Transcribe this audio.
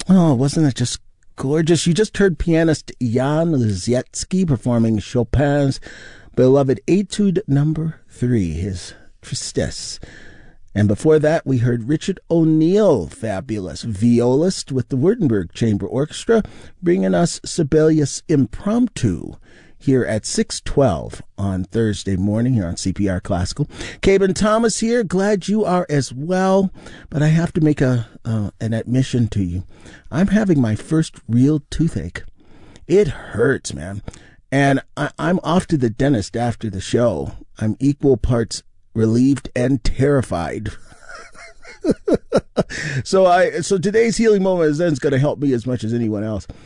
Oh, wasn't it just gorgeous? You just heard pianist Jan Liszewski performing Chopin's beloved Etude Number 3, his Tristesse. And before that, we heard Richard O'Neill, fabulous violist with the Württemberg Chamber Orchestra, bringing us Sibelius Impromptu here at 6:12 on Thursday morning here on CPR Classical. Cabin Thomas here. Glad you are as well. But I have to make an admission to you. I'm having my first real toothache. It hurts, man. And I'm off to the dentist after the show. I'm equal parts relieved and terrified. So today's healing moment is going to help me as much as anyone else.